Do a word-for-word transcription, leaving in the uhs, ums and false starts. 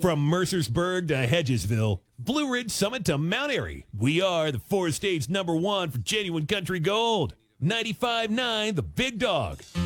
From Mercersburg to Hedgesville, Blue Ridge Summit to Mount Airy, we are the four-stage number one for genuine country gold. ninety-five point nine The Big Dog.